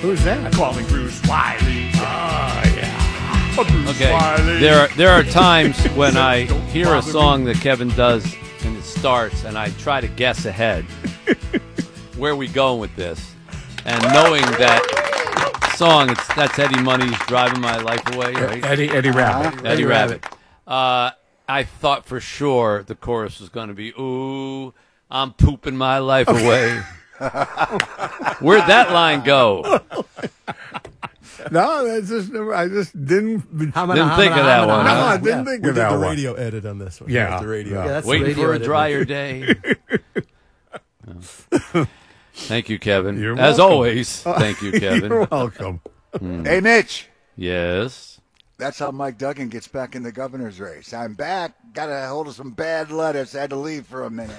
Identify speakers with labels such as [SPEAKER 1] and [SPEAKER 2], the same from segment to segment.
[SPEAKER 1] Who's that?
[SPEAKER 2] Calling Bruce Wiley.
[SPEAKER 1] Oh, yeah.
[SPEAKER 2] Bruce
[SPEAKER 3] Okay,
[SPEAKER 2] Wiley.
[SPEAKER 3] there are times when I hear a song that Kevin does and it starts, and I try to guess ahead where we going with this, and knowing that song, that's Eddie Money's "Driving My Life Away," right?
[SPEAKER 1] Eddie Rabbit.
[SPEAKER 3] Eddie Rabbit. I thought for sure the chorus was going to be, "Ooh, I'm pooping my life away." Where'd that line go?
[SPEAKER 1] No, I just didn't
[SPEAKER 3] Didn't think of that one.
[SPEAKER 1] No,
[SPEAKER 3] huh?
[SPEAKER 1] I didn't think
[SPEAKER 4] We
[SPEAKER 1] of
[SPEAKER 4] did
[SPEAKER 1] that
[SPEAKER 4] the
[SPEAKER 1] one.
[SPEAKER 4] radio edit on this one.
[SPEAKER 1] Yeah.
[SPEAKER 4] That's the radio.
[SPEAKER 1] Yeah.
[SPEAKER 5] that's the
[SPEAKER 3] Waiting
[SPEAKER 5] radio
[SPEAKER 3] for a
[SPEAKER 5] edit.
[SPEAKER 3] drier day. Thank you, Kevin.
[SPEAKER 1] You're
[SPEAKER 3] As
[SPEAKER 1] welcome.
[SPEAKER 3] always, thank you, Kevin.
[SPEAKER 1] You're welcome.
[SPEAKER 6] Hey, Mitch.
[SPEAKER 3] Yes.
[SPEAKER 6] That's how Mike Duggan gets back in the governor's race. I'm back. Got a hold of some bad lettuce. Had to leave for a minute.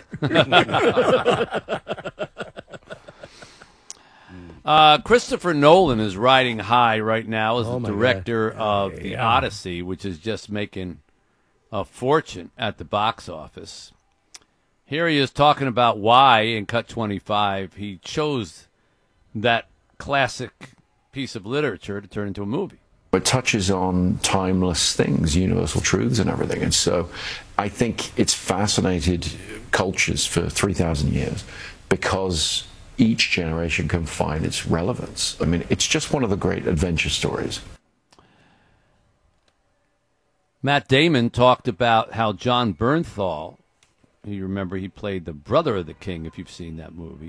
[SPEAKER 3] Christopher Nolan is riding high right now as the
[SPEAKER 5] my
[SPEAKER 3] director of The Odyssey, which is just making a fortune at the box office. Here he is talking about why, in Cut 25, he chose that classic piece of literature to turn into a movie.
[SPEAKER 7] It touches on timeless things, universal truths and everything. And so I think it's fascinated cultures for 3,000 years because each generation can find its relevance. I mean, it's just one of the great adventure stories.
[SPEAKER 3] Matt Damon talked about how John Bernthal, you remember he played the brother of the king, if you've seen that movie,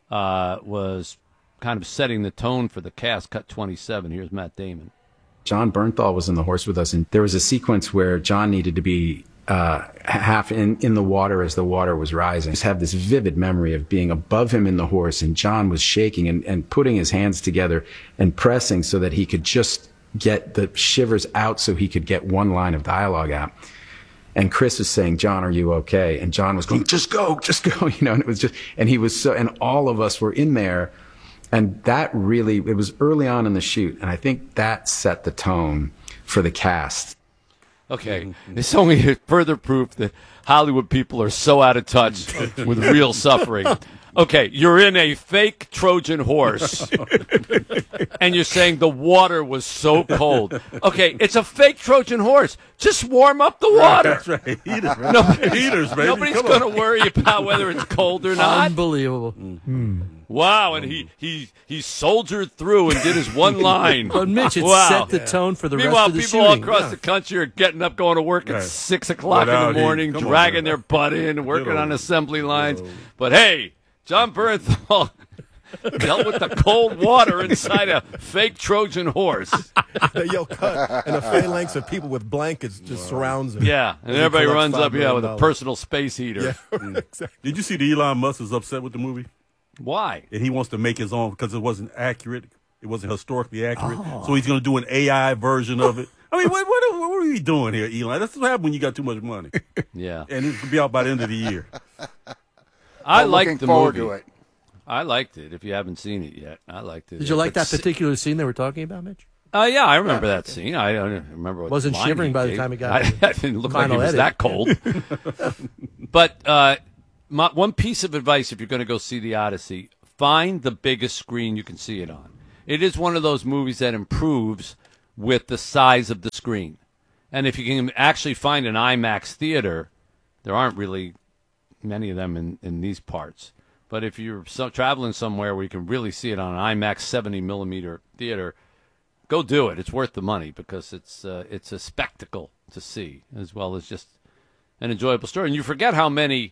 [SPEAKER 3] was kind of setting the tone for the cast. Cut 27. Here's Matt Damon.
[SPEAKER 8] John Bernthal was in the horse with us, and there was a sequence where John needed to be half in the water as the water was rising. I just have this vivid memory of being above him in the horse, and John was shaking and putting his hands together and pressing so that he could just get the shivers out so he could get one line of dialogue out. And Chris was saying, "John, are you okay?" And John was going, just go, you know, and it was just, and he was so, and all of us were in there. And that really, it was early on in the shoot, and I think that set the tone for the cast.
[SPEAKER 3] Okay, it's only further proof that Hollywood people are so out of touch with real suffering. Okay, you're in a fake Trojan horse, and you're saying the water was so cold. Okay, it's a fake Trojan horse. Just warm up the water.
[SPEAKER 2] That's right. Heaters, baby.
[SPEAKER 3] Nobody's going to worry about whether it's cold or not.
[SPEAKER 5] Unbelievable.
[SPEAKER 3] Wow, and he soldiered through and did his one line.
[SPEAKER 5] But Mitch, it
[SPEAKER 3] Wow.
[SPEAKER 5] set the tone for the
[SPEAKER 3] Meanwhile,
[SPEAKER 5] rest of the
[SPEAKER 3] people
[SPEAKER 5] shooting.
[SPEAKER 3] all across the country are getting up, going to work at
[SPEAKER 2] Right.
[SPEAKER 3] 6 o'clock
[SPEAKER 2] Without
[SPEAKER 3] in the morning,
[SPEAKER 2] heat. Come on,
[SPEAKER 3] dragging
[SPEAKER 2] man.
[SPEAKER 3] their butt in, working
[SPEAKER 2] Get
[SPEAKER 3] on
[SPEAKER 2] over
[SPEAKER 3] assembly lines. But hey, John Bernthal dealt with the cold water inside a fake Trojan horse.
[SPEAKER 4] Yo, cut. And a phalanx of people with blankets just surrounds him.
[SPEAKER 3] Yeah, and
[SPEAKER 4] As he
[SPEAKER 3] everybody
[SPEAKER 4] collects
[SPEAKER 3] runs up,
[SPEAKER 4] $5 million.
[SPEAKER 3] with a personal space heater.
[SPEAKER 4] Yeah, exactly.
[SPEAKER 2] Did you see that Elon Musk is upset with the movie?
[SPEAKER 3] Why?
[SPEAKER 2] And he wants to make his own because it wasn't accurate. It wasn't historically accurate. So he's going to do an AI version of it. I mean, what are we doing here, Elon? That's what happens when you got too much money.
[SPEAKER 3] Yeah.
[SPEAKER 2] And it could be out by the end of the year.
[SPEAKER 3] I
[SPEAKER 6] I'm
[SPEAKER 3] liked
[SPEAKER 6] looking
[SPEAKER 3] the
[SPEAKER 6] forward
[SPEAKER 3] movie.
[SPEAKER 6] to it.
[SPEAKER 3] I liked it. If you haven't seen it yet, I liked it.
[SPEAKER 5] Did you like that
[SPEAKER 3] But
[SPEAKER 5] particular scene they were talking about, Mitch?
[SPEAKER 3] Yeah, I remember that scene. I don't remember what
[SPEAKER 5] Wasn't
[SPEAKER 3] line
[SPEAKER 5] shivering
[SPEAKER 3] he
[SPEAKER 5] by the
[SPEAKER 3] gave.
[SPEAKER 5] time he got
[SPEAKER 3] I,
[SPEAKER 5] to
[SPEAKER 3] I didn't look like he
[SPEAKER 5] final
[SPEAKER 3] was
[SPEAKER 5] edit.
[SPEAKER 3] that cold. But one piece of advice, if you're going to go see The Odyssey, find the biggest screen you can see it on. It is one of those movies that improves with the size of the screen. And if you can actually find an IMAX theater, there aren't really many of them in these parts. But if you're traveling somewhere where you can really see it on an IMAX 70-millimeter theater, go do it. It's worth the money because it's a spectacle to see as well as just an enjoyable story. And you forget how many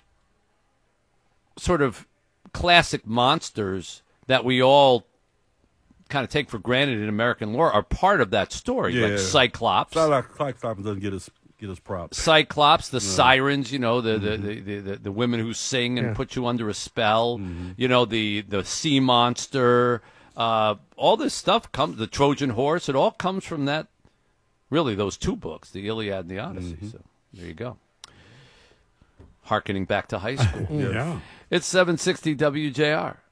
[SPEAKER 3] sort of classic monsters that we all kind of take for granted in American lore are part of that story, like Cyclops.
[SPEAKER 2] Cyclops doesn't get his props.
[SPEAKER 3] Cyclops, the sirens, the women who sing and put you under a spell, the sea monster, all this stuff comes, the Trojan horse, it all comes from that, really, those two books, the Iliad and the Odyssey. So there you go. Harkening back to high school.
[SPEAKER 1] Yeah.
[SPEAKER 3] It's 760 WJR.